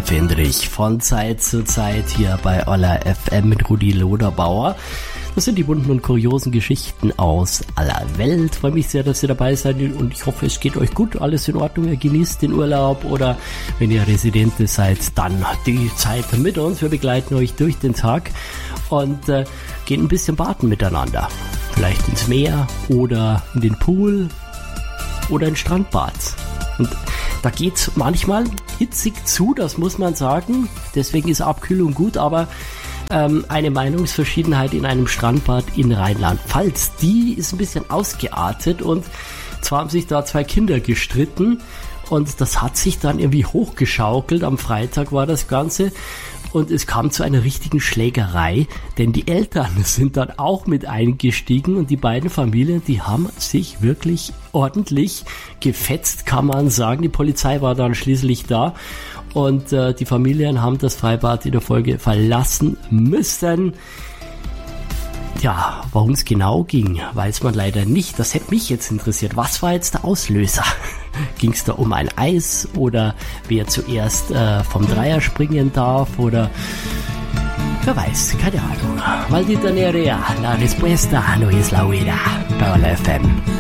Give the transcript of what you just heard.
Fendrich von Zeit zu Zeit hier bei Olla FM mit Rudi Loderbauer. Das sind die bunten und kuriosen Geschichten aus aller Welt. Freue mich sehr, dass ihr dabei seid und ich hoffe, es geht euch gut, alles in Ordnung. Ihr genießt den Urlaub oder wenn ihr Residente seid, dann die Zeit mit uns. Wir begleiten euch durch den Tag und gehen ein bisschen baden miteinander. Vielleicht ins Meer oder in den Pool oder in Strandbad. Und da geht's manchmal hitzig zu, das muss man sagen. Deswegen ist Abkühlung gut, aber eine Meinungsverschiedenheit in einem Strandbad in Rheinland-Pfalz, die ist ein bisschen ausgeartet und zwar haben sich da 2 Kinder gestritten und das hat sich dann irgendwie hochgeschaukelt. Am Freitag war das Ganze und es kam zu einer richtigen Schlägerei, denn die Eltern sind dann auch mit eingestiegen und die beiden Familien, die haben sich wirklich ordentlich gefetzt, kann man sagen. Die Polizei war dann schließlich da. Und die Familien haben das Freibad in der Folge verlassen müssen. Ja, warum es genau ging, weiß man leider nicht. Das hätte mich jetzt interessiert. Was war jetzt der Auslöser? Ging es da um ein Eis oder wer zuerst vom Dreier springen darf oder wer weiß, keine Ahnung. Maldita Nerea, la respuesta no es la huida. Bei Olla FM.